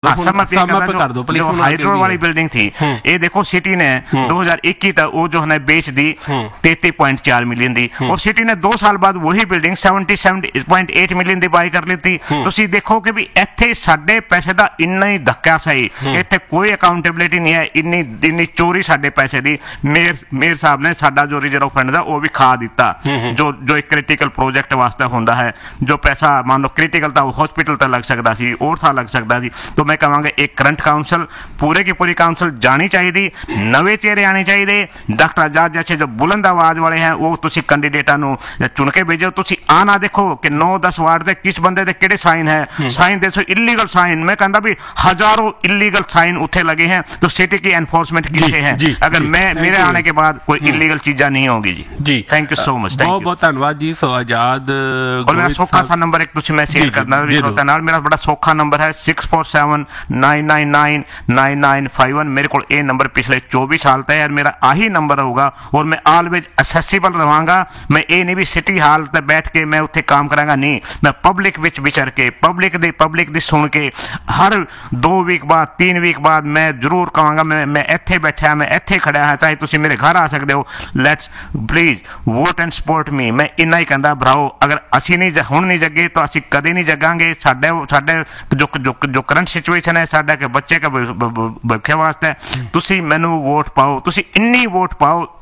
कर दो please. Hydro वाली बिल्डिंग थी, ये देखो सिटी ने 2021 तक वो जो है बेच दी 33.4 मिलियन दी, और सिटी ने 2 साल बाद वही बिल्डिंग 77.8 मिलियन ਦੀ ਬਾਈ ਕਰ ਲਈ। ਤੁਸੀਂ ਦੇਖੋ ਕਿ ਵੀ ਇੱਥੇ ਸਾਡੇ ਪੈਸੇ ਦਾ ਇੰਨਾ ਹੀ ਧੱਕਾ ਸਹੀ, ਇੱਥੇ ਕੋਈ ਅਕਾਊਂਟੇਬਿਲਿਟੀ ਨਹੀਂ ਹੈ। ਇੰਨੀ ਚੋਰੀ ਸਾਡੇ ਪੈਸੇ ਦੀ ਮੇਅਰ ਸਾਹਿਬ ਨੇ ਸਾਡਾ ਜੋ ਰਿਜ਼ਰਵ ਫੰਡ ਦਾ ਉਹ ਵੀ ਖਾ ਦਿੱਤਾ, ਜੋ ਇੱਕ ਕ੍ਰਿਟੀਕਲ ਪ੍ਰੋਜੈਕਟ ਵਾਸਤੇ ਹੁੰਦਾ ਹੈ, ਜੋ ਪੈਸਾ ਮੰਨ ਲਓ ਕ੍ਰਿਟੀਕਲ ਤਾਂ ਹਸਪੀਟਲ ਤਾਂ ਲੱਗ ਸਕਦਾ ਸੀ, ਹੋਰ ਥਾਂ ਲੱਗ ਸਕਦਾ ਸੀ। ਤਾਂ ਮੈਂ ਕਹਾਂਗਾ ਇੱਕ ਕਰੰਟ ਕਾਉਂਸਲ ਪੂਰੇ की पूरी काउंसिल जानी चाहिए, नवे चेहरे आने चाहिए। डॉक्टर आजाद जैसे जो बुलंद आवाज वाले हैं वो तुसी कैंਡੀਡੇਟਾਂ ਨੂੰ चुन के भेजो। तुसी आ ना देखो कि 9-10 वार्ड के किस बंदे दे किहड़े साइन है, साइन दसो इलीगल साइन। मैं कहता भी हजारों इलीगल साइन उत्थे लगे हैं, तो सिटी की एनफोर्समेंट किथे है अगर मैं मेरे आने के बाद कोई इलीगल चीज़ा नहीं होगी जी। थैंक यू सो मच, बहुत बहुत धन्यवाद जी। सो आजाद और मेरा सौखा सा नंबर एक तुझे मैं शेयर करना मेरा बड़ा सौखा नंबर है 6479999951। मेरे को ये नंबर पिछले 24 साल तक है, मेरा आही नंबर होगा और मैं ऑलवेज असेसिबल रहांगा। मैं ये नहीं भी सिटी हाल ते बैठ के मैं उत्थे काम करांगा, नहीं, मैं पब्लिक विच विचर के पब्लिक दी सुन के हर 2 वीक बाद 3 वीक बाद मैं जरूर कहांगा मैं इत्थे बैठा, मैं इत्थे खड़ा है, चाहे तुसीं मेरे घर आ सकते हो। Let's please vote and support me. मैं इन्ना ही कहता भराओ, अगर असी नहीं हुण नहीं जगे तो असी कदे नहीं जगांगे। साडे जो करंट सिचुएशन है, साडा के बच्चे का भविष्य वास्ते तुसी मैनू वोट पाओ, तुसी इन्नी वोट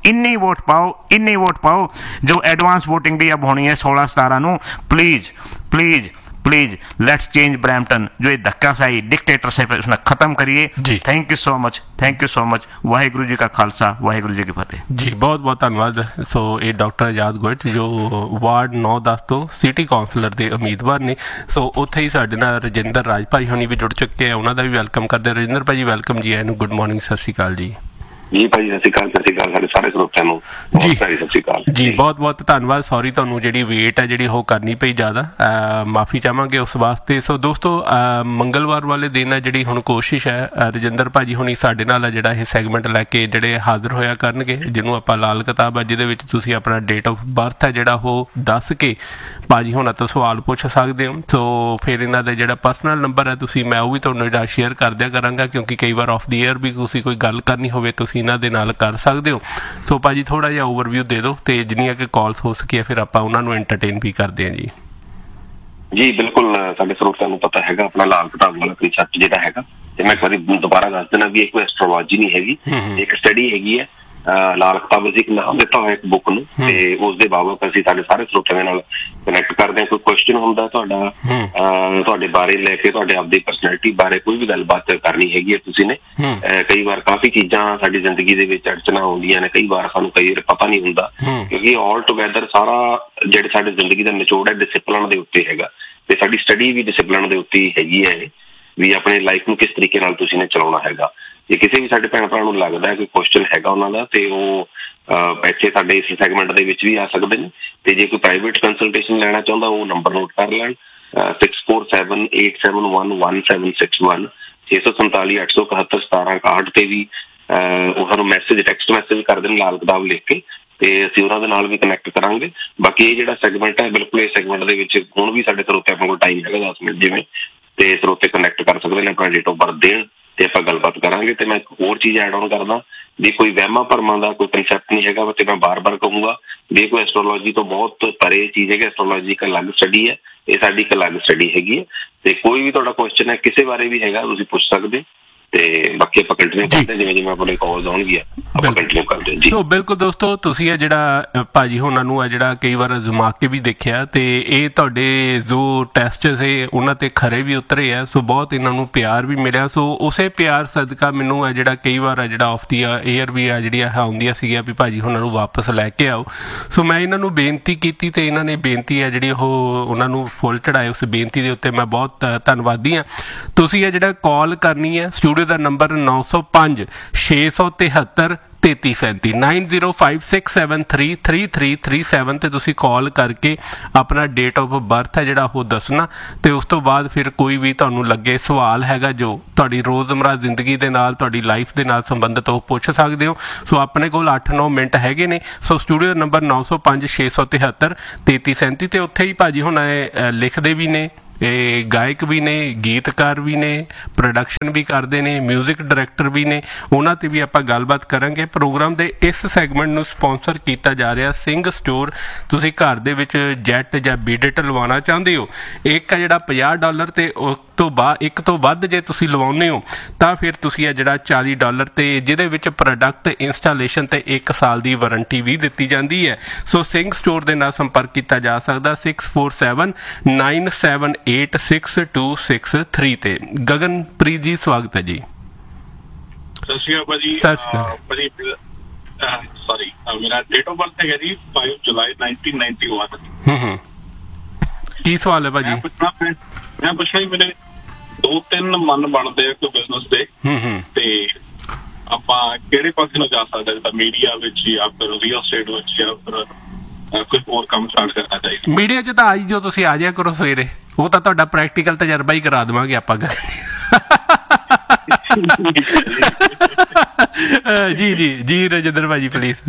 पाओ जो एडवांस वोटिंग भी अब होनी है 16-17 नूं। Please let's change Brampton. जो ये धक्काशाही डिक्टेटरशिप है उसने खत्म करिए। Thank you so much Waheguru ji का खालसा, वाहिगुरू जी की फतेह जी। बहुत बहुत धन्यवाद। सो ये डॉक्टर आजाद गोयट जो वार्ड 9-10 तो सिटी काउंसलर के उम्मीदवार ने। सो उत्थे ही साडे नाल रजिंदर राज भाई होनी भी जुड़ चुके हैं, उन्होंने भी वेलकम करते। रजिंदर भाई वेलकम जी, एनू गुड मॉर्निंग, सत श्री अकाल जी। जी भाई सत श्री अकाल सारे ਸਰੋਤਿਆਂ ਨੂੰ ਜੀ ਸਤਿ ਸ਼੍ਰੀ ਅਕਾਲ ਜੀ। ਬਹੁਤ ਬਹੁਤ ਧੰਨਵਾਦ। ਸੌਰੀ ਤੁਹਾਨੂੰ ਜਿਹੜੀ ਵੇਟ ਹੈ ਜਿਹੜੀ ਉਹ ਕਰਨੀ ਪਈ ਜ਼ਿਆਦਾ, ਮਾਫੀ ਚਾਹਾਂਗੇ ਉਸ ਵਾਸਤੇ। ਸੋ ਦੋਸਤੋ ਮੰਗਲਵਾਰ ਵਾਲੇ ਦਿਨ ਹੈ ਜਿਹੜੀ ਹੁਣ ਕੋਸ਼ਿਸ਼ ਹੈ ਰਜਿੰਦਰ ਭਾਜੀ ਹੁਣੀ ਸਾਡੇ ਨਾਲ ਹੈ ਜਿਹੜਾ ਇਹ ਸੈਗਮੈਂਟ ਲੈ ਕੇ ਜਿਹੜੇ ਹਾਜ਼ਰ ਹੋਇਆ ਕਰਨਗੇ, ਜਿਹਨੂੰ ਆਪਾਂ ਲਾਲ ਕਿਤਾਬ ਹੈ, ਜਿਹਦੇ ਵਿੱਚ ਤੁਸੀਂ ਆਪਣਾ ਡੇਟ ਆਫ ਬਰਥ ਹੈ ਜਿਹੜਾ ਉਹ ਦੱਸ ਕੇ ਭਾਜੀ ਹੁਣਾਂ ਤੋਂ ਸਵਾਲ ਪੁੱਛ ਸਕਦੇ ਹੋ। ਸੋ ਫਿਰ ਇਹਨਾਂ ਦਾ ਜਿਹੜਾ ਪਰਸਨਲ ਨੰਬਰ ਹੈ ਤੁਸੀਂ ਮੈਂ ਉਹ ਵੀ ਤੁਹਾਨੂੰ ਜਿਹੜਾ ਸ਼ੇਅਰ ਕਰ ਦਿਆ ਕਰਾਂਗਾ, ਕਿਉਂਕਿ ਕਈ ਵਾਰ ਆਫ ਦੀ ਏਅਰ ਵੀ ਤੁਸੀਂ ਕੋਈ ਗੱਲ ਕਰਨੀ ਹੋਵੇ ਤੁਸੀਂ ਇਹਨਾਂ ਦੇ ਨਾਲ ਕਰ ਸਕਦੇ ਹੋ। ਸੋ ਭਾਜੀ ਥੋੜ੍ਹਾ ਜਿਹਾ ਓਵਰਵਿਊ ਦੇ ਦਿਓ ਤੇ ਜਿੰਨੀਆਂ ਕਿ ਕਾਲਸ ਹੋ ਸਕੀਆਂ ਫਿਰ ਆਪਾਂ ਉਹਨਾਂ ਨੂੰ ਐਂਟਰਟੇਨ ਵੀ ਕਰਦੇ ਹਾਂ ਜੀ। ਜੀ ਬਿਲਕੁਲ, ਸਾਡੇ ਸਰੋਤਿਆਂ ਨੂੰ ਪਤਾ ਹੈਗਾ ਆਪਣਾ ਲਾਲ ਕਿਤਾਬ ਵਾਲਾ ਕਨਸੈਪਟ ਜਿਹੜਾ ਹੈਗਾ, ਤੇ ਮੈਂ ਇੱਕ ਵਾਰੀ ਦੁਬਾਰਾ ਦੱਸ ਦੇਣਾ ਵੀ ਇਹ ਕੋਈ ਐਸਟਰੋਲੋਜੀ ਨਹੀਂ ਹੈਗੀ, ਇੱਕ ਸਟੱਡੀ ਹੈਗੀ ਹੈ। ਲਾਲ ਕਿਤਾਬ ਅਸੀਂ ਇੱਕ ਨਾਮ ਦਿੱਤਾ ਹੋਇਆ ਇੱਕ ਬੁੱਕ ਨੂੰ, ਤੇ ਉਸਦੇ ਬਾਬਤ ਅਸੀਂ ਸਾਡੇ ਸਾਰੇ ਸਰੋਤਿਆਂ ਦੇ ਨਾਲ ਕਨੈਕਟ ਕਰਦੇ ਹਾਂ। ਕੋਈ ਕੁਐਸਚਨ ਹੁੰਦਾ ਤੁਹਾਡਾ ਤੁਹਾਡੇ ਬਾਰੇ ਲੈ ਕੇ, ਤੁਹਾਡੇ ਆਪਦੀ ਪਰਸਨੈਲਿਟੀ ਬਾਰੇ ਕੋਈ ਵੀ ਗੱਲਬਾਤ ਕਰਨੀ ਹੈਗੀ ਹੈ ਤੁਸੀਂ ਨੇ, ਕਈ ਵਾਰ ਕਾਫੀ ਚੀਜ਼ਾਂ ਸਾਡੀ ਜ਼ਿੰਦਗੀ ਦੇ ਵਿੱਚ ਅੜਚਣਾ ਆਉਂਦੀਆਂ ਨੇ, ਕਈ ਵਾਰ ਸਾਨੂੰ ਕਈ ਵਾਰ ਪਤਾ ਨਹੀਂ ਹੁੰਦਾ, ਕਿਉਂਕਿ ਆਲ ਟੂਗੈਦਰ ਸਾਰਾ ਜਿਹੜੇ ਸਾਡੀ ਜ਼ਿੰਦਗੀ ਦਾ ਨਿਚੋੜ ਹੈ ਡਿਸਿਪਲਿਨ ਦੇ ਉੱਤੇ ਹੈਗਾ, ਤੇ ਸਾਡੀ ਸਟੱਡੀ ਵੀ ਡਿਸਿਪਲਿਨ ਦੇ ਉੱਤੇ ਹੈਗੀ ਹੈ ਵੀ ਆਪਣੀ ਲਾਈਫ ਨੂੰ ਕਿਸ ਤਰੀਕੇ ਨਾਲ ਤੁਸੀਂ ਨੇ ਚਲਾਉਣਾ ਹੈਗਾ। ਜੇ ਕਿਸੇ ਵੀ ਸਾਡੇ ਭੈਣ ਭਰਾ ਨੂੰ ਲੱਗਦਾ ਕੋਈ ਕੁਐਸਚਨ ਹੈਗਾ ਉਹਨਾਂ ਦਾ, ਤੇ ਉਹ ਇੱਥੇ ਸਾਡੇ ਇਸ ਸੈਗਮੈਂਟ ਦੇ ਵਿੱਚ ਵੀ ਆ ਸਕਦੇ ਨੇ, ਤੇ ਜੇ ਕੋਈ ਪ੍ਰਾਈਵੇਟ ਕੰਸਲਟੇਸ਼ਨ ਲੈਣਾ ਚਾਹੁੰਦਾ ਉਹ ਨੰਬਰ ਨੋਟ ਕਰ ਲੈਣ 6478711761 647 871 1761 ਤੇ ਵੀ ਉਹ ਸਾਨੂੰ ਟੈਕਸਟ ਮੈਸੇਜ ਕਰ ਦੇਣ ਲਾਲ ਕਿਤਾਬ ਲਿਖ ਕੇ, ਤੇ ਅਸੀਂ ਉਹਨਾਂ ਦੇ ਨਾਲ ਵੀ ਕਨੈਕਟ ਕਰਾਂਗੇ। ਬਾਕੀ ਇਹ ਜਿਹੜਾ ਸੈਗਮੈਂਟ ਹੈ ਬਿਲਕੁਲ ਇਸ ਸੈਗਮੈਂਟ ਦੇ ਵਿੱਚ ਹੁਣ ਵੀ ਸਾਡੇ ਸਰੋਤੇ ਆਪਣੇ ਕੋਲ ਟਾਈਮ ਹੈਗਾ 10 ਮਿੰਟ ਜਿਵੇਂ, ਤੇ ਸਰੋਤੇ ਕਨੈਕਟ ਕਰ ਸਕਦੇ ਨੇ, ਆਪਣਾ ਡੇਟ ਆਫ ਬਰਥ ਦੇਣ ਤੇ ਆਪਾਂ ਗੱਲਬਾਤ ਕਰਾਂਗੇ। ਤੇ ਮੈਂ ਇੱਕ ਹੋਰ ਚੀਜ਼ ਐਡ ਆਨ ਕਰਦਾ ਵੀ ਕੋਈ ਵਹਿਮਾਂ ਭਰਮਾਂ ਦਾ ਕੋਈ ਕੰਸੈਪਟ ਨਹੀਂ ਹੈਗਾ, ਤੇ ਮੈਂ ਬਾਰ-ਬਾਰ ਕਹੂੰਗਾ ਵੀ ਕੋਈ ਐਸਟਰੋਲੋਜੀ ਤੋਂ ਬਹੁਤ ਪਰੇ ਚੀਜ਼ ਹੈਗੀ। ਐਸਟਰੋਲੋਜੀ ਇੱਕ ਅਲੱਗ ਸਟੱਡੀ ਹੈ, ਇਹ ਸਾਡੀ ਇੱਕ ਅਲੱਗ ਸਟੱਡੀ ਹੈਗੀ ਹੈ, ਤੇ ਕੋਈ ਵੀ ਤੁਹਾਡਾ ਕੁਐਸਚਨ ਹੈ ਕਿਸੇ ਬਾਰੇ ਵੀ ਹੈਗਾ ਤੁਸੀਂ ਪੁੱਛ ਸਕਦੇ, ਤੇ ਬਾਕੀ ਆਪਾਂ ਕੰਟੀਨਿਊ ਕਰਦੇ ਜਿਵੇਂ ਆਪਣੇ ਕਾਲਸ ਆਉਣਗੀਆਂ ਆਪਾਂ ਕੰਟੀਨਿਊ ਕਰਦੇ ਜੀ। ਸੋ ਬਿਲਕੁਲ ਦੋਸਤੋ, ਤੁਸੀਂ ਇਹ ਜਿਹੜਾ ਭਾਜੀ ਹੋਣਾ ਨੂੰ ਆ ਜਿਹੜਾ ਕਈ ਵਾਰ ਅਜ਼ਮਾ ਕੇ ਵੀ ਦੇਖਿਆ, ਤੇ ਇਹ ਤੁਹਾਡੇ ਜੋ ਟੈਸਟ ਸੀ ਉਹਨਾਂ ਤੇ ਖਰੇ ਵੀ ਉਤਰੇ ਆ, ਸੋ ਬਹੁਤ ਇਹਨਾਂ ਨੂੰ ਪਿਆਰ ਵੀ ਮਿਲਿਆ। ਸੋ ਉਸੇ ਪਿਆਰ ਸਦਕਾ ਮੈਨੂੰ ਆ ਜਿਹੜਾ ਕਈ ਵਾਰ ਆ ਜਿਹੜਾ ਆਫ ਦੀ ਏਅਰ ਵੀ ਆ ਜਿਹੜੀਆਂ ਆਉਂਦੀਆਂ ਸੀਗੀਆਂ ਵੀ ਭਾਜੀ ਹੋਣਾ ਨੂੰ ਵਾਪਸ ਲੈ ਕੇ ਆਓ। ਸੋ ਮੈਂ ਇਹਨਾਂ ਨੂੰ ਬੇਨਤੀ ਕੀਤੀ ਤੇ ਇਹਨਾਂ ਨੇ ਬੇਨਤੀ ਆ ਜਿਹੜੀ ਉਹ ਉਹਨਾਂ ਨੂੰ ਫੁੱਲ ਚੜਾਏ। ਉਸ ਬੇਨਤੀ ਦੇ ਉੱਤੇ ਮੈਂ ਬਹੁਤ ਧੰਨਵਾਦੀ ਹਾਂ। ਤੁਸੀਂ ਇਹ ਜਿਹੜਾ ਕਾਲ ਕਰਨੀ ਹੈ ਸਟੂਡੀਓ ਦਾ ਨੰਬਰ 905 673 3337 9056733337 ਤੇ ਤੁਸੀਂ ਕਾਲ ਕਰਕੇ ਆਪਣਾ ਡੇਟ ਆਫ ਬਰਥ ਹੈ ਜਿਹੜਾ ਉਹ ਦੱਸਣਾ, ਤੇ ਉਸ ਤੋਂ ਬਾਅਦ ਫਿਰ ਕੋਈ ਵੀ ਤੁਹਾਨੂੰ ਲੱਗੇ ਸਵਾਲ ਹੈਗਾ ਜੋ ਤੁਹਾਡੀ ਰੋਜ਼ਮਰਾ ਜ਼ਿੰਦਗੀ ਦੇ ਨਾਲ ਤੁਹਾਡੀ ਲਾਈਫ ਦੇ ਨਾਲ ਸੰਬੰਧਿਤ ਉਹ ਪੁੱਛ ਸਕਦੇ ਹੋ। ਸੋ ਆਪਣੇ ਕੋਲ 8-9 ਮਿੰਟ ਹੈਗੇ ਨੇ। ਸੋ ਸਟੂਡੀਓ ਨੰਬਰ 905 673 3337 ਤੇ ਉੱਥੇ ਹੀ ਭਾਜੀ ਹੁਣ ਲਿਖਦੇ ਵੀ ਨੇ ਇਹ ਗਾਇਕ ਵੀ ਨੇ, ਗੀਤਕਾਰ ਵੀ ਨੇ, ਪ੍ਰੋਡਕਸ਼ਨ ਵੀ ਕਰਦੇ ਨੇ, ਮਿਊਜ਼ਿਕ ਡਾਇਰੈਕਟਰ ਵੀ ਨੇ। ਉਹਨਾਂ ਤੇ ਵੀ ਆਪਾਂ ਗੱਲਬਾਤ ਕਰਾਂਗੇ। ਪ੍ਰੋਗਰਾਮ ਦੇ ਇਸ ਸੈਗਮੈਂਟ ਨੂੰ ਸਪਾਂਸਰ ਕੀਤਾ ਜਾ ਰਿਹਾ ਸਿੰਘ ਸਟੋਰ। ਤੁਸੀਂ ਘਰ ਦੇ ਵਿੱਚ ਜੈਟ ਜਾਂ ਬੀਡਿਟ ਲਵਾਉਣਾ ਚਾਹੁੰਦੇ ਹੋ, ਇੱਕ ਆ ਜਿਹੜਾ $50 ਤੇ ਇੱਕ ਤੋਂ ਵੱਧ ਜੇ ਤੁਸੀਂ ਲਵਾਉਂਦੇ ਹੋ ਤਾਂ ਫਿਰ ਤੁਸੀਂ ਆ ਜਿਹੜਾ $40 ਤੇ ਜਿਹਦੇ ਵਿੱਚ ਪ੍ਰੋਡਕਟ ਇੰਸਟਾਲੇਸ਼ਨ ਤੇ 1 ਸਾਲ ਦੀ ਵਾਰੰਟੀ ਵੀ ਦਿੱਤੀ ਜਾਂਦੀ ਹੈ। ਸੋ ਸਿੰਘ ਸਟੋਰ ਦੇ ਨਾਲ ਸੰਪਰਕ ਕੀਤਾ ਜਾ ਸਕਦਾ 6479786263 ਤੇ। ਗਗਨਪ੍ਰੀਤ ਜੀ ਸਵਾਗਤ ਹੈ ਜੀ। ਸਤਿ ਸ਼੍ਰੀ ਅਕਾਲ ਜੀ। ਸੌਰੀ, ਮੇਰਾ ਡੇਟ ਆਫ ਬਰਥ ਹੈਗਾ ਜੀ 5 ਜੁਲਾਈ 1991। ਕੀ ਸਵਾਲ ਹੈ ਭਾਜੀ? ਮੈਂ ਪੁੱਛਣਾ ਜੀ, ਮੇਰੇ 2-3 ਮਨ ਬਣਦੇ ਆ ਕੋਈ ਬਿਜ਼ਨਸ ਦੇ, ਤੇ ਆਪਾਂ ਕਿਹੜੇ ਪਾਸੇ ਨੂੰ ਜਾ ਸਕਦੇ, ਜਿੱਦਾਂ ਮੀਡੀਆ ਵਿੱਚ ਜਾਂ ਫਿਰ ਰੀਅਲ ਸਟੇਟ ਵਿੱਚ ਜਾਂ ਫਿਰ ਕੋਈ ਹੋਰ ਕੰਮ ਸਟਾਰਟ ਕਰਨਾ ਚਾਹੀਦਾ? ਮੀਡੀਆ 'ਚ ਤਾਂ ਆਈ ਜੋ ਤੁਸੀਂ ਆ ਜਾਇਆ ਕਰੋ ਸਵੇਰੇ, ਉਹ ਤਾਂ ਤੁਹਾਡਾ ਪ੍ਰੈਕਟੀਕਲ ਤਜਰਬਾ ਹੀ ਕਰਾ ਦੇਵਾਂਗੇ ਆਪਾਂ। ਜੀ ਜੀ ਜੀ ਰਜਿੰਦਰ ਭਾਜੀ ਪਲੀਜ਼।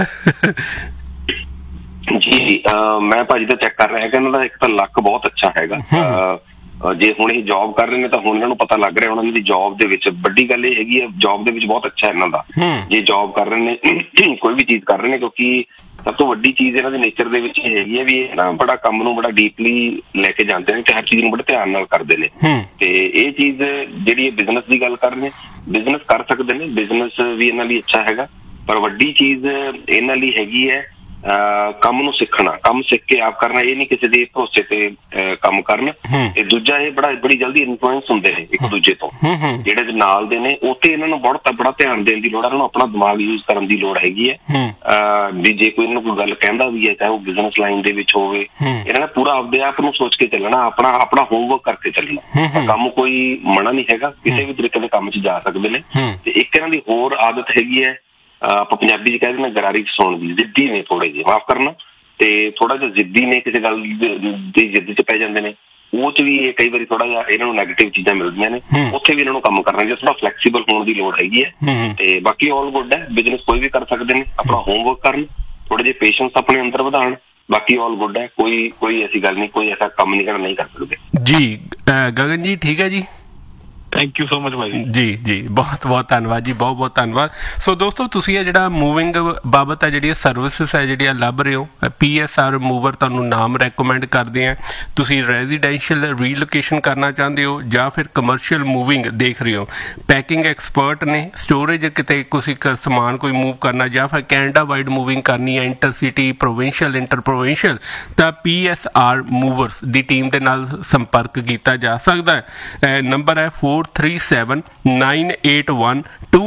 ਜੀ ਮੈਂ ਭਾਜੀ ਦਾ ਚੈੱਕ ਕਰ ਰਿਹਾ ਹੈਗਾ, ਇਹਨਾਂ ਦਾ ਇੱਕ ਤਾਂ ਲੱਕ ਬਹੁਤ ਅੱਛਾ ਹੈਗਾ। ਜੇ ਹੁਣ ਇਹ ਜੌਬ ਕਰ ਰਹੇ ਨੇ ਤਾਂ ਹੁਣ ਇਹਨਾਂ ਨੂੰ ਪਤਾ ਲੱਗ ਰਿਹਾ ਉਹਨਾਂ ਦੀ ਜੌਬ ਦੇ ਵਿੱਚ ਵੱਡੀ ਗੱਲ ਇਹ ਹੈਗੀ ਹੈ, ਜੌਬ ਦੇ ਵਿੱਚ ਬਹੁਤ ਅੱਛਾ ਇਹਨਾਂ ਦਾ। ਜੇ ਜੌਬ ਕਰ ਰਹੇ ਨੇ, ਕੋਈ ਵੀ ਚੀਜ਼ ਕਰ ਰਹੇ ਨੇ, ਕਿਉਂਕਿ ਸਭ ਤੋਂ ਵੱਡੀ ਚੀਜ਼ ਇਹਨਾਂ ਦੇ ਨੇਚਰ ਦੇ ਵਿੱਚ ਇਹ ਹੈਗੀ ਹੈ ਵੀ ਇਹ ਨਾ ਬੜਾ ਕੰਮ ਨੂੰ ਬੜਾ ਡੀਪਲੀ ਲੈ ਕੇ ਜਾਂਦੇ ਨੇ ਤੇ ਹਰ ਚੀਜ਼ ਨੂੰ ਬੜੇ ਧਿਆਨ ਨਾਲ ਕਰਦੇ ਨੇ। ਤੇ ਇਹ ਚੀਜ਼ ਜਿਹੜੀ ਇਹ ਬਿਜ਼ਨਸ ਦੀ ਗੱਲ ਕਰ ਰਹੇ ਨੇ, ਬਿਜ਼ਨਸ ਕਰ ਸਕਦੇ ਨੇ, ਬਿਜ਼ਨਸ ਵੀ ਇਹਨਾਂ ਲਈ ਅੱਛਾ ਹੈਗਾ। ਪਰ ਵੱਡੀ ਚੀਜ਼ ਇਹਨਾਂ ਲਈ ਹੈਗੀ ਹੈ ਕੰਮ ਨੂੰ ਸਿੱਖਣਾ, ਕੰਮ ਸਿੱਖ ਕੇ ਆਪ ਕਰਨਾ, ਇਹ ਨਹੀਂ ਕਿਸੇ ਦੇ ਭਰੋਸੇ ਤੇ ਕੰਮ ਕਰਨ। ਤੇ ਦੂਜਾ ਇਹ ਬੜੀ ਜਲਦੀ ਇਨਫਲੂਐਂਸ ਹੁੰਦੇ ਨੇ ਇੱਕ ਦੂਜੇ ਤੋਂ, ਜਿਹੜੇ ਨਾਲ ਦੇ ਨੇ ਉੱਥੇ ਇਹਨਾਂ ਨੂੰ ਬੜਾ ਧਿਆਨ ਦੇਣ ਦੀ ਲੋੜ ਹੈ। ਇਹਨਾਂ ਨੂੰ ਆਪਣਾ ਦਿਮਾਗ ਯੂਜ਼ ਕਰਨ ਦੀ ਲੋੜ ਹੈਗੀ ਹੈ। ਵੀ ਜੇ ਕੋਈ ਇਹਨਾਂ ਨੂੰ ਕੋਈ ਗੱਲ ਕਹਿੰਦਾ ਵੀ ਹੈ, ਚਾਹੇ ਉਹ ਬਿਜ਼ਨਸ ਲਾਈਨ ਦੇ ਵਿੱਚ ਹੋਵੇ, ਇਹਨਾਂ ਨੇ ਪੂਰਾ ਆਪਦੇ ਆਪ ਨੂੰ ਸੋਚ ਕੇ ਚੱਲਣਾ, ਆਪਣਾ ਹੋਮਵਰਕ ਕਰਕੇ ਚੱਲਣਾ। ਕੰਮ ਕੋਈ ਮਨਾ ਨਹੀਂ ਹੈਗਾ, ਕਿਸੇ ਵੀ ਤਰੀਕੇ ਦੇ ਕੰਮ 'ਚ ਜਾ ਸਕਦੇ ਨੇ। ਤੇ ਇੱਕ ਇਹਨਾਂ ਦੀ ਹੋਰ ਆਦਤ ਹੈਗੀ ਹੈ, ਆਪਾਂ ਪੰਜਾਬੀ 'ਚ ਕਹਿ ਦਿੰਦੇ ਗਰਾਰੀ ਫਸਾਉਣ ਦੀ। ਜ਼ਿੱਦੀ ਨੇ ਥੋੜੇ ਜਿਹੇ, ਮਾਫ਼ ਕਰਨਾ, ਤੇ ਥੋੜਾ ਜਿਹਾ ਜ਼ਿੱਦੀ ਨੇ, ਕਿਸੇ ਗੱਲ ਦੀ ਜ਼ਿੱਦ 'ਚ ਪੈ ਜਾਂਦੇ ਨੇ। ਉਹ 'ਚ ਵੀ ਇਹ ਕਈ ਵਾਰੀ ਥੋੜਾ ਜਿਹਾ ਇਹਨਾਂ ਨੂੰ ਨੈਗੇਟਿਵ ਚੀਜ਼ਾਂ ਮਿਲਦੀਆਂ ਨੇ, ਉੱਥੇ ਵੀ ਇਹਨਾਂ ਨੂੰ ਕੰਮ ਕਰਨਾ, ਜੇ ਥੋੜਾ ਫਲੈਕਸੀਬਲ ਹੋਣ ਦੀ ਲੋੜ ਹੈਗੀ ਹੈ। ਤੇ ਬਾਕੀ ਆਲ ਗੁੱਡ ਹੈ, ਬਿਜ਼ਨਸ ਕੋਈ ਵੀ ਕਰ ਸਕਦੇ ਨੇ, ਆਪਣਾ ਹੋਮਵਰਕ ਕਰਨ, ਥੋੜੇ ਜਿਹੇ ਪੇਸ਼ੈਂਸ ਆਪਣੇ ਅੰਦਰ ਵਧਾਉਣ, ਬਾਕੀ ਆਲ ਗੁੱਡ ਹੈ। ਕੋਈ ਐਸੀ ਗੱਲ ਨਹੀਂ, ਕੋਈ ਐਸਾ ਕੰਮ ਨਹੀਂ ਕਰਨਾ ਨਹੀਂ ਕਰ ਸਕਦੇ ਜੀ। ਗਗਨ ਜੀ ਠੀਕ ਹੈ ਜੀ, ਥੈਂਕ ਯੂ ਸੋ ਮਚ ਭਾਈ। ਜੀ ਜੀ ਬਹੁਤ ਬਹੁਤ ਧੰਨਵਾਦ ਜੀ, ਬਹੁਤ ਬਹੁਤ ਧੰਨਵਾਦ। ਸੋ ਦੋਸਤੋ ਤੁਸੀਂ ਇਹ ਜਿਹੜਾ ਮੂਵਿੰਗ ਬਾਬਤ ਹੈ ਜਿਹੜੀਆਂ ਸਰਵਿਸਿਜ਼ ਹੈ ਜਿਹੜੀਆਂ ਲੱਭ ਰਹੇ ਹੋ, PSR ਮੂਵਰ ਤੁਹਾਨੂੰ ਨਾਮ ਰੈਕਮੈਂਡ ਕਰਦੇ ਆ। ਤੁਸੀਂ ਰੈਜ਼ੀਡੈਂਸ਼ੀਅਲ ਰੀਲੋਕੇਸ਼ਨ ਕਰਨਾ ਚਾਹੁੰਦੇ ਹੋ ਜਾਂ ਫਿਰ ਕਮਰਸ਼ੀਅਲ ਮੂਵਿੰਗ ਦੇਖ ਰਹੇ ਹੋ, ਪੈਕਿੰਗ ਐਕਸਪਰਟ ਨੇ, ਸਟੋਰੇਜ ਕਿਤੇ ਤੁਸੀਂ ਸਮਾਨ ਕੋਈ ਮੂਵ ਕਰਨਾ ਜਾਂ ਫਿਰ ਕੈਨੇਡਾ ਵਾਈਡ ਮੂਵਿੰਗ ਕਰਨੀ ਹੈ, ਇੰਟਰਸਿਟੀ, ਪ੍ਰੋਵਿੰਸ਼ੀਅਲ, ਇੰਟਰ ਪ੍ਰੋਵਿੰਸ਼ੀਅਲ, ਤਾਂ PSR ਮੂਵਰਸ ਦੀ ਟੀਮ ਦੇ ਨਾਲ ਸੰਪਰਕ ਕੀਤਾ ਜਾ ਸਕਦਾ ਹੈ। ਨੰਬਰ ਹੈ 4379812929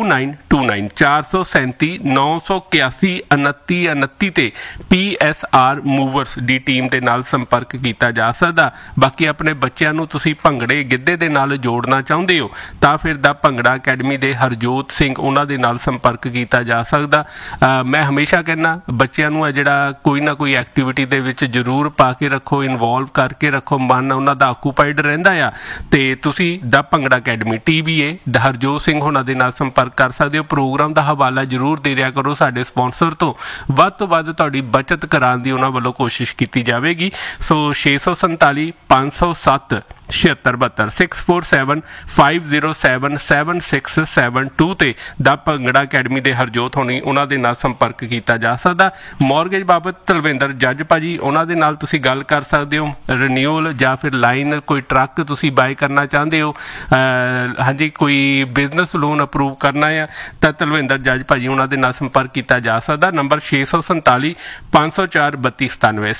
437-981-2929 ਤੇ PSR ਮੂਵਰਸ ਦੀ ਟੀਮ ਦੇ ਨਾਲ ਸੰਪਰਕ ਕੀਤਾ ਜਾ ਸਕਦਾ। ਬਾਕੀ ਆਪਣੇ ਬੱਚਿਆਂ ਨੂੰ ਤੁਸੀਂ ਭੰਗੜੇ ਗਿੱਧੇ ਦੇ ਨਾਲ ਜੋੜਨਾ ਚਾਹੁੰਦੇ ਹੋ ਤਾਂ ਫਿਰ ਦਾ ਭੰਗੜਾ ਅਕੈਡਮੀ ਦੇ ਹਰਜੋਤ ਸਿੰਘ ਉਹਨਾਂ ਦੇ ਨਾਲ ਸੰਪਰਕ ਕੀਤਾ ਜਾ ਸਕਦਾ। ਮੈਂ ਹਮੇਸ਼ਾ ਕਹਿੰਦਾ ਬੱਚਿਆਂ ਨੂੰ ਜਿਹੜਾ ਕੋਈ ਨਾ ਕੋਈ ਐਕਟੀਵਿਟੀ ਦੇ ਵਿੱਚ ਜ਼ਰੂਰ ਪਾ ਕੇ ਰੱਖੋ, ਇਨਵੋਲਵ ਕਰਕੇ ਰੱਖੋ, ਮਨ ਉਹਨਾਂ ਦਾ ਆਕੂਪਾਈਡ ਰਹਿੰਦਾ ਆ। ਤੇ ਤੁਸੀਂ ਦਾ ਭੰਗੜਾ ਅਕੈਡਮੀ TBA ਹਰਜੋਤ ਸਿੰਘ ਉਹਨਾਂ ਦੇ ਨਾਲ ਸੰਪਰਕ ਕਰ ਸਕਦੇ ਹੋ। ਪ੍ਰੋਗਰਾਮ ਦਾ ਹਵਾਲਾ ਜ਼ਰੂਰ ਦੇ ਦਿਆ ਕਰੋ ਸਾਡੇ ਸਪਾਂਸਰ ਤੋਂ, ਵੱਧ ਤੋਂ ਵੱਧ ਤੁਹਾਡੀ ਬਚਤ ਕਰਾਉਣ ਦੀ ਉਹਨਾਂ ਵੱਲੋਂ ਕੋਸ਼ਿਸ਼ ਕੀਤੀ ਜਾਵੇਗੀ। ਸੋ 647 507 7672 647-507-7672 ਤੇ ਦਾ ਭੰਗੜਾ ਅਕੈਡਮੀ ਦੇ ਹਰਜੋਤ ਹੋਣੀ ਉਹਨਾਂ ਦੇ ਨਾਲ ਸੰਪਰਕ ਕੀਤਾ ਜਾ ਸਕਦਾ। ਮੌਰਗੇਜ ਬਾਬਤ ਤਲਵਿੰਦਰ ਜੱਜ ਭਾਜੀ ਉਹਨਾਂ ਦੇ ਨਾਲ ਤੁਸੀਂ ਗੱਲ ਕਰ ਸਕਦੇ ਹੋ। ਰੀਨਿਊਅਲ ਜਾਂ ਫਿਰ ਲਾਈਨ ਕੋਈ ਟਰੱਕ ਤੁਸੀਂ ਬਾਏ ਕਰਨਾ ਚਾਹੁੰਦੇ ਹੋ, ਹਾਂਜੀ ਕੋਈ ਬਿਜ਼ਨਸ ਲੋਨ ਅਪਰੂਵ ਕਰਨਾ ਆ ਤਾਂ ਤਲਵਿੰਦਰ ਜੱਜ ਭਾਜੀ ਉਹਨਾਂ ਦੇ ਨਾਲ ਸੰਪਰਕ ਕੀਤਾ ਜਾ ਸਕਦਾ। ਨੰਬਰ 647 504 3297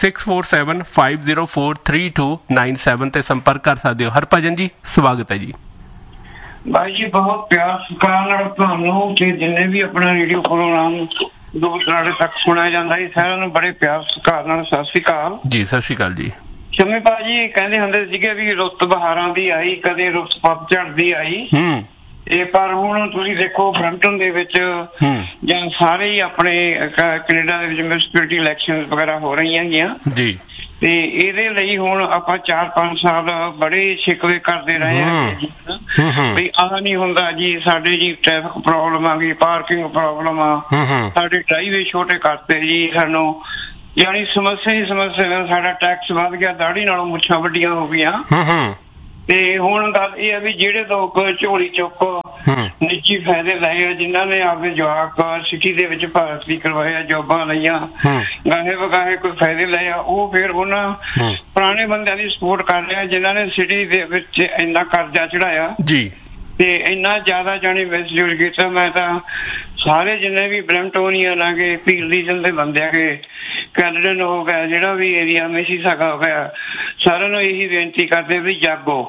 647-504-3297 ਤੇ ਸੰਪਰਕ ਕਰ ਸਕਦੇ ਹੋ। ਹਰਭਜਨ ਜੀ ਸਵਾਗਤ ਹੈ ਜੀ। ਭਾਈ ਜੀ ਬਹੁਤ ਪਿਆਰ ਸਤਿਕਾਰ ਨਾਲ ਤੁਹਾਨੂੰ ਤੇ ਜਿੰਨੇ ਵੀ ਆਪਣਾ ਰੇਡੀਓ ਪ੍ਰੋਗਰਾਮ ਦੂਰ ਦਰਾਡੇ ਤੱਕ ਸੁਣਿਆ ਜਾਂਦਾ ਜੀ, ਸਾਰਿਆਂ ਨੂੰ ਬੜੇ ਪਿਆਰ ਸਤਿਕਾਰ ਨਾਲ ਸਤਿ ਸ਼੍ਰੀ ਅਕਾਲ ਜੀ। ਸਤਿ ਸ਼੍ਰੀ ਅਕਾਲ ਜੀ। ਸ਼ਮੀ ਭਾਜੀ ਕਹਿੰਦੇ ਹੁੰਦੇ ਸੀਗੇ ਵੀ ਰੁੱਤ ਬਹਾਰਾਂ ਦੀ ਆਈ, ਕਦੇ ਰੁੱਤ ਪਤਝੜ ਦੀ ਆਈ। ਇਹ ਪਰ ਹੁਣ ਤੁਸੀਂ ਦੇਖੋ ਬਰੈਂਪਟਨ ਦੇ ਵਿੱਚ ਜਾਂ ਸਾਰੇ ਹੀ ਆਪਣੇ ਕੈਨੇਡਾ ਦੇ ਵਿੱਚ ਮਿਊਨਿਸਪੈਲਿਟੀ ਇਲੈਕਸ਼ਨ ਵਗੈਰਾ ਹੋ ਰਹੀਆਂ ਹੈਗੀਆਂ ਜੀ, ਤੇ ਇਹਦੇ ਲਈ ਹੁਣ ਆਪਾਂ 4-5 ਸਾਲ ਬੜੇ ਸ਼ਿਕਵੇ ਕਰਦੇ ਰਹੇ ਹਾਂ ਵੀ ਆਹ ਨਹੀਂ ਹੁੰਦਾ ਜੀ, ਸਾਡੇ ਜੀ ਟ੍ਰੈਫਿਕ ਪ੍ਰੋਬਲਮ ਆ ਗਈ, ਪਾਰਕਿੰਗ ਪ੍ਰੋਬਲਮ ਆ, ਸਾਡੇ ਡਰਾਈਵੇ ਛੋਟੇ ਕਰਤੇ ਜੀ, ਸਾਨੂੰ ਯਾਨੀ ਸਮੱਸਿਆ ਹੀ ਸਮੱਸਿਆ, ਸਾਡਾ ਟੈਕਸ ਵੱਧ ਗਿਆ, ਦਾੜੀ ਨਾਲੋਂ ਮੁੱਛਾਂ ਵੱਡੀਆਂ ਹੋ ਗਈਆਂ। ਤੇ ਹੁਣ ਗੱਲ ਇਹ ਹੈ ਵੀ ਜਿਹੜੇ ਲੋਕ ਝੋਲੀ ਚੁੱਕ ਨਿੱਜੀ ਫਾਇਦੇ ਲਏ ਆ, ਜਿਨ੍ਹਾਂ ਨੇ ਆਪਣੇ ਜਵਾਕ ਸਿਟੀ ਦੇ ਵਿੱਚ ਭਰਤੀ ਕਰਵਾਇਆ, ਜੋਬਾਂ ਲਈਆਂ, ਗਾਹੇ ਵਗਾਹੇ ਕੋਈ ਫਾਇਦੇ ਲਏ ਆ, ਉਹ ਫਿਰ ਉਹਨਾਂ ਪੁਰਾਣੇ ਬੰਦਿਆਂ ਦੀ ਸਪੋਰਟ ਕਰ ਰਿਹਾ ਜਿਨ੍ਹਾਂ ਨੇ ਸਿਟੀ ਦੇ ਵਿੱਚ ਇੰਨਾ ਕਰਜ਼ਾ ਚੜਾਇਆ ਜੀ ਤੇ ਇੰਨਾ ਜ਼ਿਆਦਾ ਜਾਣੀ ਮਿਸਯੂਜ਼ ਕੀਤਾ। ਮੈਂ ਤਾਂ ਸਾਰੇ ਜਿੰਨੇ ਵੀ ਬ੍ਰੈਂਪਟੋਨੀਅਨ ਆ ਗਏ, ਪੀਰਲੀਜਨ ਦੇ ਬੰਦੇ ਆ ਗਏ, ਕੈਨੇਡਨ ਹੋ ਗਿਆ, ਜਿਹੜਾ ਵੀ ਏਰੀਆ ਮਿਸੀਸਾਗਾ ਹੋ ਗਿਆ, ਸਾਰਿਆਂ ਨੂੰ ਇਹੀ ਬੇਨਤੀ ਕਰਦੇ ਵੀ ਜਾਗੋ,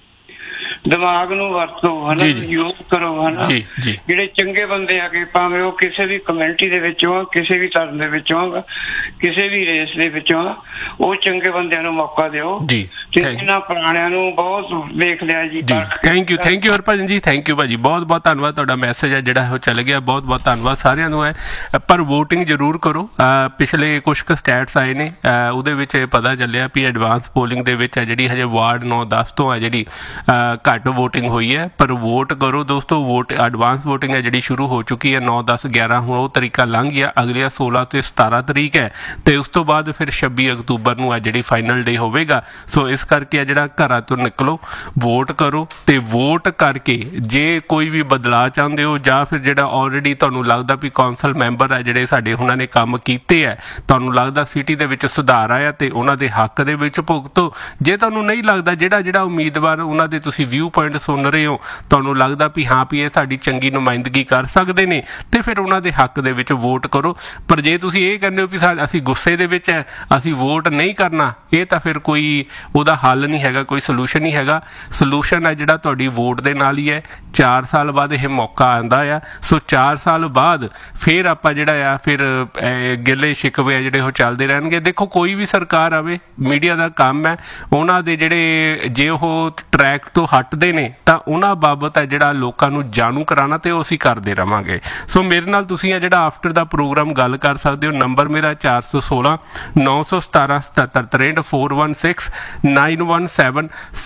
ਦਿਮਾਗ ਨੂੰ ਵਰਤੋ, ਹਨਾ, ਯੋਗ ਕਰੋ, ਹਨਾ। ਜਿਹੜੇ ਚੰਗੇ ਬੰਦੇ ਆ ਗਏ, ਭਾਵੇਂ ਉਹ ਕਿਸੇ ਵੀ ਕਮਿਊਨਿਟੀ ਦੇ ਵਿੱਚੋਂ ਆ, ਕਿਸੇ ਵੀ ਧਰਮ ਦੇ ਵਿੱਚੋਂ, ਕਿਸੇ ਵੀ ਰੇਸ ਦੇ ਵਿੱਚੋਂ ਆ, ਉਹ ਚੰਗੇ ਬੰਦਿਆਂ ਨੂੰ ਮੌਕਾ ਦਿਓ ਤੇ ਇਹਨਾਂ ਪੁਰਾਣਿਆਂ ਨੂੰ ਬਹੁਤ ਦੇਖ ਲਿਆ ਜੀ। ਥੈਂਕ ਯੂ ਹਰਭਜਨ ਜੀ, ਥੈਂਕ ਯੂ ਭਾਜੀ, ਬਹੁਤ ਬਹੁਤ ਧੰਨਵਾਦ। ਤੁਹਾਡਾ ਮੈਸੇਜ ਹੈ ਜਿਹੜਾ ਉਹ ਚੱਲ ਗਿਆ, ਬਹੁਤ ਬਹੁਤ ਧੰਨਵਾਦ ਸਾਰਿਆਂ ਨੂੰ ਹੈ। ਪਰ ਵੋਟਿੰਗ ਜ਼ਰੂਰ ਕਰੋ। ਪਿਛਲੇ ਕੁਛ ਕੁ ਸਟੈਟਸ ਆਏ ਨੇ, ਉਹਦੇ ਵਿੱਚ ਇਹ ਪਤਾ ਚੱਲਿਆ ਵੀ ਐਡਵਾਂਸ ਪੋਲਿੰਗ ਦੇ ਵਿੱਚ ਹੈ ਜਿਹੜੀ ਹਜੇ ਵਾਰਡ 9-10 ਤੋਂ ਹੈ ਜਿਹੜੀ ਘੱਟ ਵੋਟਿੰਗ ਹੋਈ ਹੈ। ਪਰ ਵੋਟ ਕਰੋ ਦੋਸਤੋ, ਵੋਟ ਐਡਵਾਂਸ ਵੋਟਿੰਗ ਹੈ ਜਿਹੜੀ ਸ਼ੁਰੂ ਹੋ ਚੁੱਕੀ ਹੈ 9, 10, 11 ਹੁਣ ਉਹ ਤਰੀਕਾ ਲੰਘ ਗਿਆ। ਅਗਲੀਆਂ 16 ਤੇ 17 ਤਰੀਕ ਹੈ ਤੇ ਉਸ ਤੋਂ ਬਾਅਦ ਫਿਰ 26 ਅਕਤੂਬਰ ਨੂੰ ਹੈ ਜਿਹੜੀ ਫਾਈਨਲ ਡੇ ਹੋਵੇਗਾ। ਸੋ ਇਸ ਕਰਕੇ ਜਿਹੜਾ ਘਰਾਂ ਤੋਂ ਨਿਕਲੋ, ਵੋਟ ਕਰੋ ਤੇ ਵੋਟ ਕਰਕੇ ਜੇ ਕੋਈ ਵੀ ਬਦਲਾਅ ਚਾਹੁੰਦੇ ਹੋ ਜਾਂ ਫਿਰ ਜਿਹੜਾ ਆਲਰੇਡੀ ਤੁਹਾਨੂੰ ਲੱਗਦਾ ਵੀ ਕੌਂਸਲ ਮੈਂਬਰ ਹੈ ਜਿਹੜੇ ਸਾਡੇ ਉਹਨਾਂ ਨੇ ਕੰਮ ਕੀਤੇ ਹੈ, ਤੁਹਾਨੂੰ ਲੱਗਦਾ ਸਿਟੀ ਦੇ ਵਿੱਚ ਸੁਧਾਰ ਆਇਆ ਤੇ ਉਹਨਾਂ ਦੇ ਹੱਕ ਦੇ ਵਿੱਚ ਭੁਗਤੋ। ਜੇ ਤੁਹਾਨੂੰ ਨਹੀਂ ਲੱਗਦਾ, ਜਿਹੜਾ ਉਮੀਦਵਾਰ ਉਹਨਾਂ ਦੇ ਤੁਸੀਂ ਵਿਊ ਪੁਆਇੰਟ ਸੁਣ ਰਹੇ ਹੋ, ਤੁਹਾਨੂੰ ਲੱਗਦਾ ਵੀ ਹਾਂ ਵੀ ਇਹ ਸਾਡੀ ਚੰਗੀ ਨੁਮਾਇੰਦਗੀ ਕਰ ਸਕਦੇ ਨੇ ਤੇ ਫਿਰ ਉਹਨਾਂ ਦੇ ਹੱਕ ਦੇ ਵਿੱਚ ਵੋਟ ਕਰੋ। ਪਰ ਜੇ ਤੁਸੀਂ ਇਹ ਕਹਿੰਦੇ ਹੋ ਵੀ ਅਸੀਂ ਗੁੱਸੇ ਦੇ ਵਿੱਚ ਹੈ, ਅਸੀਂ ਵੋਟ ਨਹੀਂ ਕਰਨਾ, ਇਹ ਤਾਂ ਫਿਰ ਕੋਈ ਉਹਦਾ ਹੱਲ ਨਹੀਂ ਹੈਗਾ, ਕੋਈ ਸੋਲੂਸ਼ਨ ਨਹੀਂ ਹੈਗਾ। ਸੋਲੂਸ਼ਨ ਹੈ ਜਿਹੜਾ ਤੁਹਾਡੀ ਵੋਟ ਦੇ ਨਾਲ ਹੀ ਹੈ। 4 ਸਾਲ ਬਾਅਦ ਇਹ ਮੌਕਾ ਆਉਂਦਾ ਆ। ਸੋ 4 ਸਾਲ ਬਾਅਦ ਫਿਰ ਆਪਾਂ ਜਿਹੜਾ ਆ ਫਿਰ ਗਿੱਲੇ ਸ਼ਿਕਵੇ ਆ ਜਿਹੜੇ ਉਹ ਚੱਲਦੇ ਰਹਿਣਗੇ। ਦੇਖੋ ਕੋਈ ਵੀ ਸਰਕਾਰ ਆਵੇ, ਮੀਡੀਆ ਦਾ ਕੰਮ ਹੈ ਉਹਨਾਂ ਦੇ ਜਿਹੜੇ ਜੇ ਉਹ ਟਰੈਕ ਤੋਂ ਹਟਦੇ ਨੇ ਤਾਂ ਉਹਨਾਂ ਬਾਬਤ ਹੈ ਜਿਹੜਾ ਲੋਕਾਂ ਨੂੰ ਜਾਣੂ ਕਰਾਉਣਾ ਤੇ ਉਹ ਅਸੀਂ ਕਰਦੇ ਰਵਾਂਗੇ। ਸੋ ਮੇਰੇ ਨਾਲ ਤੁਸੀਂ ਜਿਹੜਾ ਆਫਟਰ ਦਾ ਪ੍ਰੋਗਰਾਮ ਗੱਲ ਕਰ ਸਕਦੇ ਹੋ। ਨੰਬਰ ਮੇਰਾ 416 917 77 416 917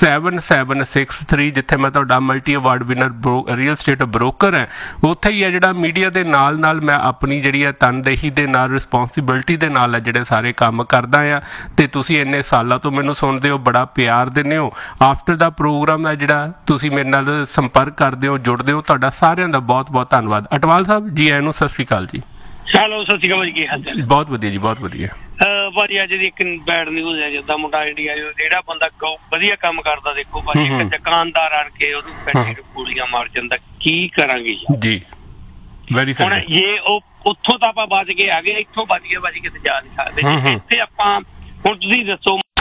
7763, ਜਿੱਥੇ ਮੈਂ ਤੁਹਾਡਾ multi award winner real estate broker ਹੈ। ਉੱਥੇ ਹੀ ਹੈ ਜਿਹੜਾ ਮੀਡੀਆ ਦੇ ਨਾਲ ਨਾਲ ਮੈਂ ਆਪਣੀ ਜਿਹੜੀ ਹੈ ਤਨਦੇਹੀ ਦੇ ਨਾਲ, ਰਿਸਪੌਂਸਿਬਿਲਿਟੀ ਦੇ ਨਾਲ ਹੈ ਜਿਹੜੇ ਸਾਰੇ ਕੰਮ ਕਰਦਾ ਆ ਤੇ ਤੁਸੀਂ ਇੰਨੇ ਸਾਲਾਂ ਤੋਂ ਮੈਨੂੰ ਸੁਣਦੇ ਹੋ, ਬੜਾ ਪਿਆਰ ਦਿੰਦੇ ਹੋ। ਆਫਟਰ ਦਾ ਪ੍ਰੋਗਰਾਮ ਹੈ ਜਿਹੜਾ ਤੁਸੀਂ ਮੇਰੇ ਨਾਲ ਸੰਪਰਕ ਕਰਦੇ ਹੋ, ਜੁੜਦੇ ਹੋ, ਤੁਹਾਡਾ ਸਾਰਿਆਂ ਦਾ ਬਹੁਤ ਬਹੁਤ ਧੰਨਵਾਦ। ਅਟਵਾਲ ਸਾਹਿਬ ਜੀ ਆਇਆਂ ਨੂੰ, ਸਤਿ ਸ਼੍ਰੀ ਅਕਾਲ ਜੀ। ਹੈਲੋ, ਸਤਿ ਸ਼੍ਰੀ ਅਕਾਲ ਜੀ, ਕੀ ਹਾਲ ਚਾਲ? ਬਹੁਤ ਵਧੀਆ ਜੀ, ਬਹੁਤ ਵਧੀਆ। ਭਾਜੀ ਅੱਜ ਦੀ ਇੱਕ ਬੈਡ ਨਿਊਜ਼ ਹੈ, ਜਿੱਦਾਂ ਮੁੰਡਾ ਇੰਡੀਆ ਜਿਹੜਾ ਬੰਦਾ ਵਧੀਆ ਕੰਮ ਕਰਦਾ, ਦੇਖੋ ਭਾਜੀ ਇੱਕ ਦੁਕਾਨਦਾਰ ਆਣ ਕੇ ਉਹਨੂੰ ਪੈਸੇ ਗੋਲੀਆਂ ਮਾਰ ਜਾਂਦਾ, ਕੀ ਕਰਾਂਗੇ ਜੀ? Very sad. ਹੁਣ ਜੇ ਉਹ ਉੱਥੋਂ ਤਾਂ ਆਪਾਂ ਬਚ ਕੇ ਆ ਗਏ, ਇੱਥੋਂ ਬਚ ਕੇ ਤੇ ਜਾ ਨਹੀਂ ਸਕਦੇ। ਇੱਥੇ ਆਪਾਂ ਹੁਣ ਤੁਸੀਂ ਦੱਸੋ